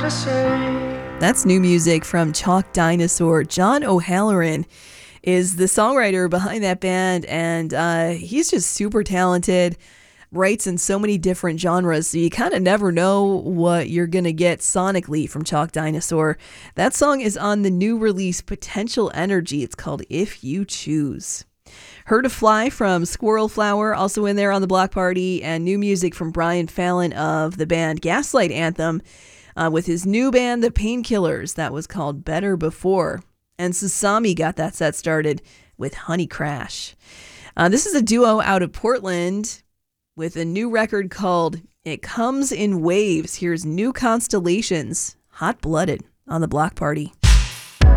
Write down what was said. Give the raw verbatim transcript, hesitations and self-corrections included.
That's new music from Chalk Dinosaur. John O'Halloran is the songwriter behind that band, and uh, he's just super talented, writes in so many different genres, so you kind of never know what you're going to get sonically from Chalk Dinosaur. That song is on the new release Potential Energy. It's called If You Choose. Heard to Fly from Squirrel Flower, also in there on the Block Party, and new music from Brian Fallon of the band Gaslight Anthem uh, with his new band, The Painkillers. That was called Better Before. And Sasami got that set started with Honey Crash. Uh, this is a duo out of Portland with a new record called It Comes in Waves. Here's New Constellations, Hot Blooded on the Block Party.